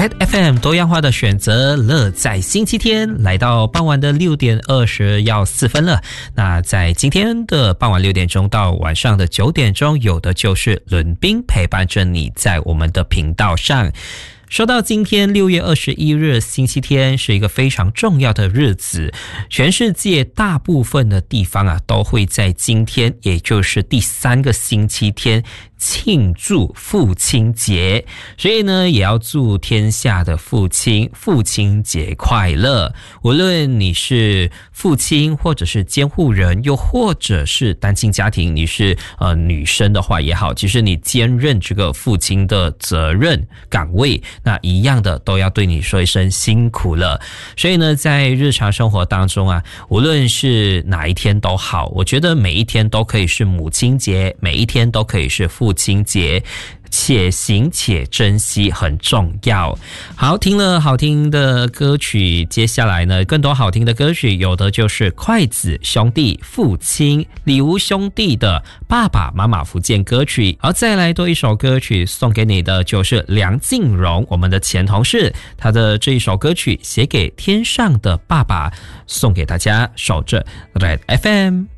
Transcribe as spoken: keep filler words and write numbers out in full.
Red F M 多样化的选择，乐在星期天，来到傍晚的六点二十要四分了。那在今天的傍晚六点钟到晚上的九点钟，有的就是伦宾陪伴着你在我们的频道上。说到今天六月二十一日星期天是一个非常重要的日子，全世界大部分的地方啊都会在今天，也就是第三个星期天庆祝父亲节，所以呢也要祝天下的父亲父亲节快乐。无论你是父亲或者是监护人，又或者是单亲家庭，你是呃女生的话也好，其实你兼任这个父亲的责任岗位，那一样的都要对你说一声辛苦了。所以呢在日常生活当中啊，无论是哪一天都好，我觉得每一天都可以是母亲节，每一天都可以是父亲节，且行且珍惜很重要。好，听了好听的歌曲，接下来呢更多好听的歌曲，有的就是筷子兄弟父亲礼物兄弟的爸爸妈妈福建歌曲。好，再来多一首歌曲送给你的就是梁静茹，我们的前同事，他的这一首歌曲写给天上的爸爸，送给大家，守着 Red F M。